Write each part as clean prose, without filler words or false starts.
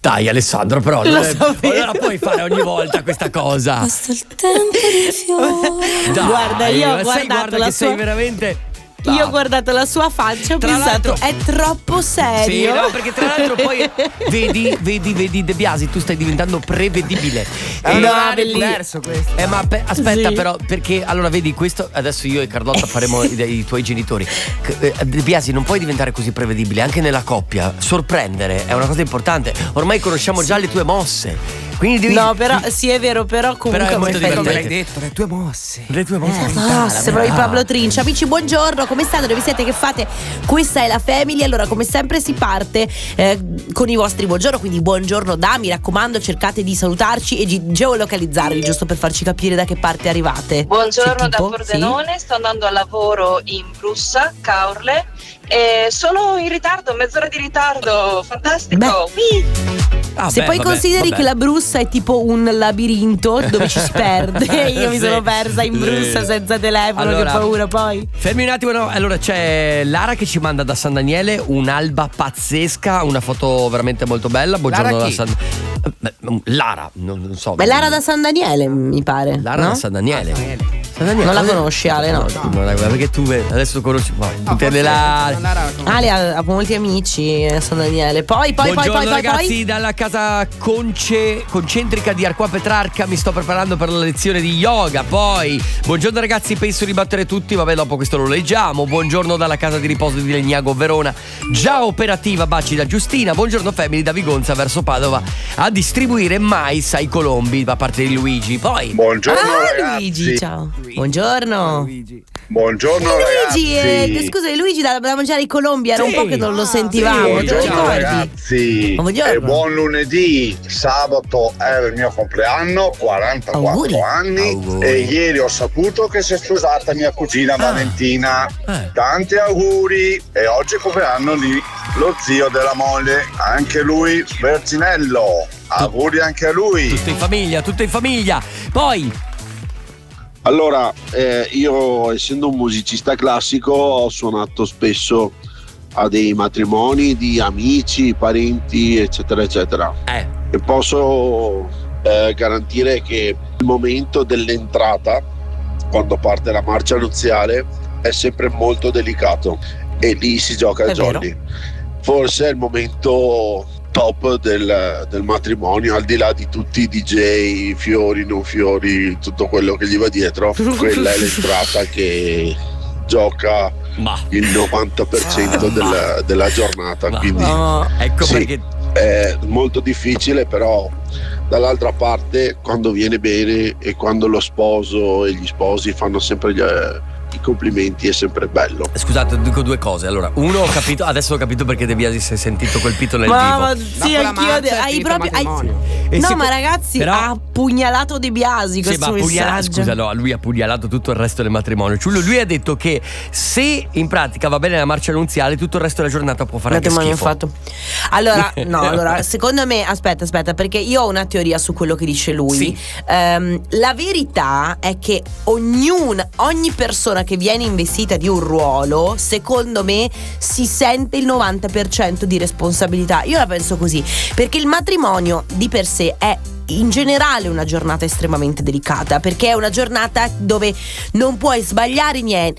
Dai Alessandro, però allora puoi fare ogni volta questa cosa. Basta il tempo dei fiori. Dai, Guarda, io ho sai, guardato guarda la che sua... sei veramente... Io ho guardato la sua faccia e ho Tra pensato l'altro- è troppo serio. Sì, no, perché tra l'altro poi vedi De Biasi, tu stai diventando prevedibile. È un No, orario bellissimo. diverso questo. Ma aspetta Sì. però, perché allora vedi questo, adesso io e Carlotta faremo i tuoi genitori. De Biasi, non puoi diventare così prevedibile anche nella coppia. Sorprendere è una cosa importante. Ormai conosciamo già le tue mosse. Quindi devi... No, però sì, è vero, però comunque Però è molto mi fai Come divertente. l'hai detto, le tue mosse. Le tue mosse. Ah, sembra di Pablo Trincia. Amici, buongiorno, come state? Dove siete? Che fate? Questa è la Family. Allora, come sempre si parte con i vostri buongiorno. Quindi buongiorno mi raccomando, cercate di salutarci e di geolocalizzarvi, giusto per farci capire da che parte arrivate. Buongiorno C'è da tipo? Pordenone, sto andando a lavoro in Brussa, Caorle, e sono in ritardo, mezz'ora di ritardo, fantastico. Ah, Se beh, poi vabbè, consideri vabbè. che la Brussa è tipo un labirinto dove ci si perde. Io mi Sì, sono persa in sì. Brussa senza telefono, Allora, che paura poi. Fermi un attimo, no. Allora c'è Lara che ci manda da San Daniele un'alba pazzesca, una foto veramente molto bella. Buongiorno Lara da chi? San Lara, non so. Ma è Lara da San Daniele, mi pare. Lara no? da San Daniele. Daniele. San Daniele. Non la conosci, Ale, no? Perché tu adesso conosci tutte le Lara. Ale ha molti amici a San Daniele. Poi Buongiorno ragazzi, dalla casa concentrica di Arqua Petrarca mi sto preparando per la lezione di yoga. Poi buongiorno ragazzi, penso di battere tutti, vabbè dopo questo lo leggiamo. Buongiorno dalla casa di riposo di Legnago Verona, già operativa, baci da Giustina. Buongiorno Family da Vigonza verso Padova a distribuire mais ai colombi da parte di Luigi. Poi Buongiorno ragazzi. Luigi, ciao. Buongiorno. Luigi. Buongiorno Luigi, ragazzi. scusa, Luigi da mangiare i colombi, era un Sì. po' che non lo sentivamo, te lo Buongiorno ricordi? ragazzi. Buongiorno. E buon lunedì. Sabato era il mio compleanno, 44 Auguri. anni. Auguri. E ieri ho saputo che si è sposata mia cugina Valentina. Tanti auguri. E oggi è il compleanno di lo zio della moglie, anche lui Verzinello. Auguri anche a lui. tutto in famiglia. Poi Allora, io essendo un musicista classico ho suonato spesso a dei matrimoni di amici, parenti, eccetera, eccetera. E posso garantire che il momento dell'entrata, quando parte la marcia nuziale, è sempre molto delicato e lì si gioca È a jolly. Forse è il momento top del matrimonio, al di là di tutti i DJ, fiori, non fiori, tutto quello che gli va dietro. Quella è l'entrata che gioca il 90% della giornata. Quindi ecco sì, perché è molto difficile, però dall'altra parte quando viene bene e quando lo sposo e gli sposi fanno sempre i complimenti è sempre bello. scusate, dico due cose. Allora, uno ho capito, adesso ho capito perché De Biasi si è sentito colpito nel Ma vivo. sì, Dopo la anch'io marcia è hai finito proprio il matrimonio. E no, si ma può- ragazzi, però- ha pugnalato De Biasi Sì, questo ma messaggio. scusa, no, lui ha pugnalato tutto il resto del matrimonio. Cioè, lui ha detto che se in pratica va bene la marcia nuziale, tutto il resto della giornata può fare anche Matrimonio schifo. fatto. Allora, no, allora, secondo me, aspetta, perché io ho una teoria su quello che dice lui. Sì. La verità è che ogni persona che viene investita di un ruolo, secondo me, si sente il 90% di responsabilità. Io la penso così, perché il matrimonio di per sé è in generale una giornata estremamente delicata, perché è una giornata dove non puoi sbagliare niente,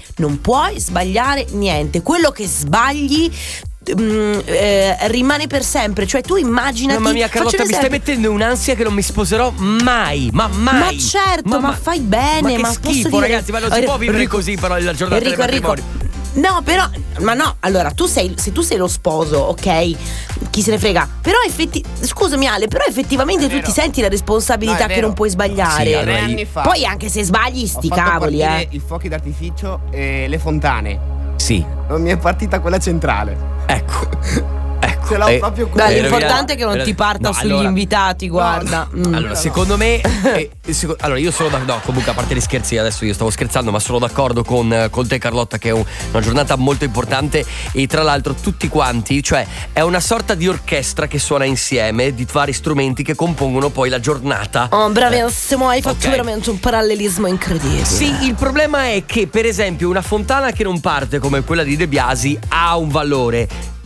quello che sbagli rimane per sempre. Cioè tu immaginati, Mamma mia Carlotta, faccio un mi stai esempio. mettendo un'ansia che non mi sposerò mai. Ma mai. Ma certo, ma fai bene, Ma che ma schifo, posso dire- ragazzi, ma non si può vivere così però la giornata del Enrico, matrimonio. no, però, ma no, allora se tu sei lo sposo, ok, chi se ne frega. Però scusami Ale, però effettivamente tu ti senti la responsabilità No, è che vero. non puoi sbagliare. Sì, 3 allora anni fa Poi anche se sbagli ho sti fatto cavoli, partire i fuochi d'artificio e le fontane. Sì, Non mi è partita quella centrale. ecco. Ce l'ho proprio qui. Beh, l'importante è che non ti parta No, sugli allora- invitati, guarda. Allora, secondo me allora io sono no, comunque a parte gli scherzi, adesso io stavo scherzando, ma sono d'accordo con te Carlotta che è una giornata molto importante e tra l'altro tutti quanti, cioè è una sorta di orchestra che suona insieme di vari strumenti che compongono poi la giornata. Oh, bravissimo, hai fatto Ok. veramente un parallelismo incredibile. Sì, il problema è che per esempio una fontana che non parte come quella di De Biasi ha un valore.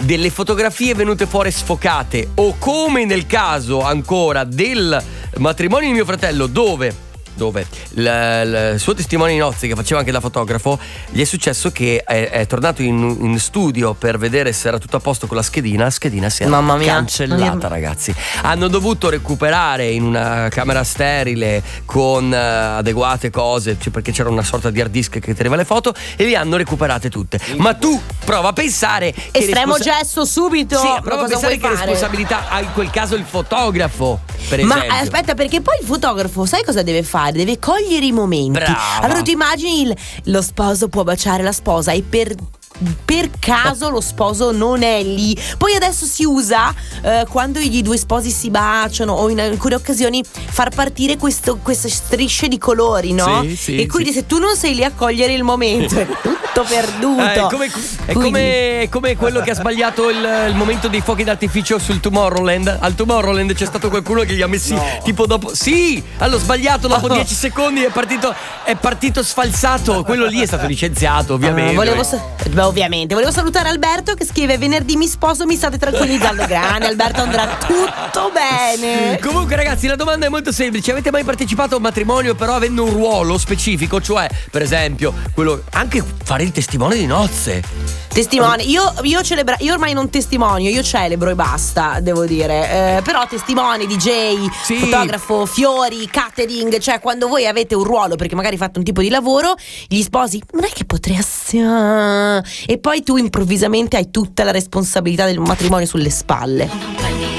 delle fotografie venute fuori sfocate, o come nel caso ancora del matrimonio di mio fratello dove il suo testimone di nozze, che faceva anche da fotografo, gli è successo che è tornato in studio per vedere se era tutto a posto con la schedina si era cancellata, ragazzi. Hanno dovuto recuperare in una camera sterile con adeguate cose, cioè perché c'era una sorta di hard disk che teneva le foto, e le hanno recuperate tutte. Ma tu prova a pensare che estremo gesto subito. Sì, prova a pensare che responsabilità ha in quel caso il fotografo, per esempio. Ma aspetta, perché poi il fotografo sai cosa deve fare? Deve cogliere i momenti. Brava. Allora tu immagini lo sposo può baciare la sposa e per caso lo sposo non è lì. Poi adesso si usa quando i due sposi si baciano, o in alcune occasioni far partire queste strisce di colori, no? Sì, e quindi se tu non sei lì a cogliere il momento è tutto perduto. È come quello che ha sbagliato il momento dei fuochi d'artificio sul Tomorrowland. Al Tomorrowland c'è stato qualcuno che li ha messi tipo dopo. Sì, hanno sbagliato dopo 10 secondi, è partito sfalsato. Quello lì è stato licenziato, ovviamente. Ovviamente. Volevo salutare Alberto che scrive: venerdì mi sposo, mi state tranquillizzando. Grande Alberto, andrà tutto bene. Comunque ragazzi, la domanda è molto semplice. Avete mai partecipato a un matrimonio però avendo un ruolo specifico? Cioè, per esempio, quello, anche fare il testimone di nozze. Testimone, io ormai non testimonio, io celebro e basta, devo dire. Però testimone, DJ, sì, fotografo, fiori, catering, cioè quando voi avete un ruolo perché magari fate un tipo di lavoro, gli sposi, non è che potresti, e poi tu improvvisamente hai tutta la responsabilità del matrimonio sulle spalle.